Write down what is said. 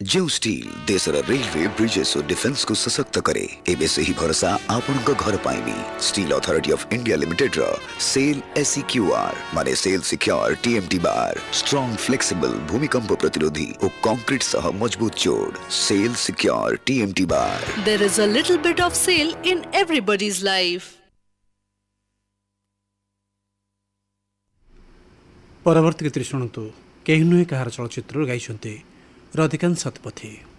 जो स्टील देशर railway bridges और डिफेंस को सशक्त करे एबे से ही भरोसा आपन को घर पाइबी। Steel authority of India limited row cell SEQR माने सेल सिक्योर TMT बार स्ट्रांग फ्लेक्सिबल भूमिकंप प्रतिरोधी और कंक्रीट सह मजबूत जोड़ cell secure TMT bar. There is a little bit of sale in everybody's life. परवर्ती गीत शुणु कहीं नुहे कहार चलचित्र गाई रधिकांत शतपथी।